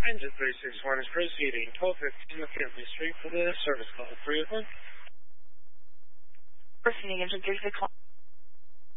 Engine 361 is proceeding. 1215 McKinley Street for the service call. 3 o'clock. Proceeding, Engine 361.